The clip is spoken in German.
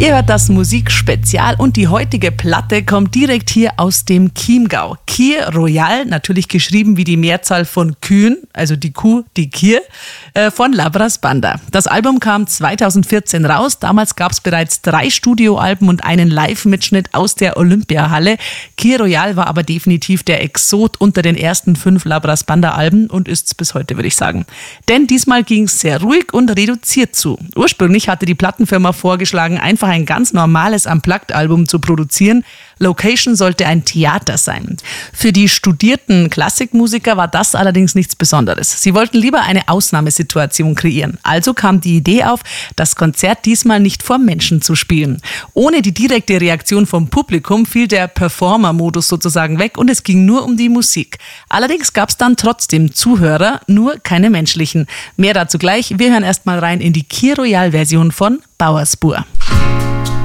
Ihr hört das Musikspezial und die heutige Platte kommt direkt hier aus dem Chiemgau. Kyr Royal, natürlich geschrieben wie die Mehrzahl von Kühen, also die Kuh, die Kyr, von Labras Banda. Das Album kam 2014 raus. Damals gab es bereits 3 Studioalben und einen Live-Mitschnitt aus der Olympiahalle. Kyr Royal war aber definitiv der Exot unter den ersten 5 Labras Banda-Alben und ist es bis heute, würde ich sagen. Denn diesmal ging es sehr ruhig und reduziert zu. Ursprünglich hatte die Plattenfirma vorgeschlagen, einfach ein ganz normales Unplugged-Album zu produzieren. Location sollte ein Theater sein. Für die studierten Klassikmusiker war das allerdings nichts Besonderes. Sie wollten lieber eine Ausnahmesituation kreieren. Also kam die Idee auf, das Konzert diesmal nicht vor Menschen zu spielen. Ohne die direkte Reaktion vom Publikum fiel der Performer-Modus sozusagen weg und es ging nur um die Musik. Allerdings gab es dann trotzdem Zuhörer, nur keine menschlichen. Mehr dazu gleich. Wir hören erstmal rein in die Kyr Royal-Version von Bauersbuhr.